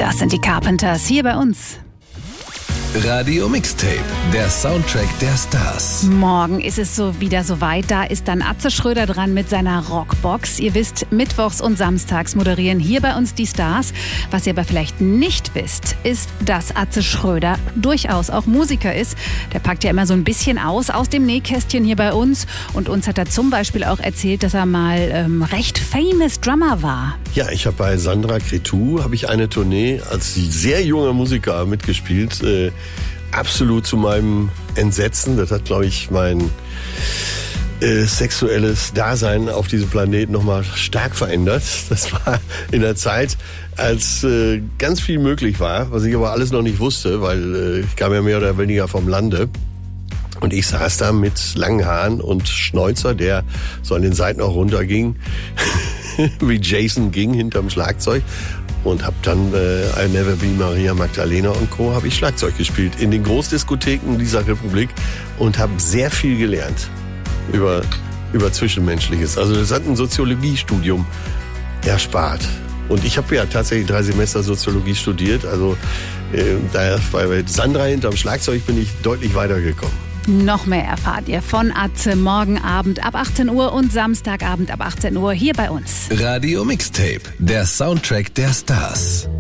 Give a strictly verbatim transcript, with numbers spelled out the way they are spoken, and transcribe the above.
Das sind die Carpenters hier bei uns. Radio Mixtape, der Soundtrack der Stars. Morgen ist es so wieder soweit. Da ist dann Atze Schröder dran mit seiner Rockbox. Ihr wisst, mittwochs und samstags moderieren hier bei uns die Stars. Was ihr aber vielleicht nicht wisst, ist, dass Atze Schröder durchaus auch Musiker ist. Der packt ja immer so ein bisschen aus, aus dem Nähkästchen hier bei uns. Und uns hat er zum Beispiel auch erzählt, dass er mal ähm, recht famous Drummer war. Ja, ich habe bei Sandra Cretu habe ich eine Tournee als sehr junger Musiker mitgespielt. Äh, absolut zu meinem Entsetzen. Das hat, glaube ich, mein äh, sexuelles Dasein auf diesem Planeten nochmal stark verändert. Das war in der Zeit, als äh, ganz viel möglich war, was ich aber alles noch nicht wusste, weil äh, ich kam ja mehr oder weniger vom Lande. Und ich saß da mit langen Haaren und Schnäuzer, der so an den Seiten auch runterging, wie Jason ging hinterm Schlagzeug. Und habe dann äh, I'll Never Be Maria Magdalena und Co. habe ich Schlagzeug gespielt in den Großdiskotheken dieser Republik und habe sehr viel gelernt über, über Zwischenmenschliches. Also das hat ein Soziologiestudium erspart. Und ich habe ja tatsächlich drei Semester Soziologie studiert. Also äh, da bei Sandra hinterm Schlagzeug bin ich deutlich weitergekommen. Noch mehr erfahrt ihr von Atze morgen Abend ab achtzehn Uhr und Samstagabend ab achtzehn Uhr hier bei uns. Radio Mixtape, der Soundtrack der Stars.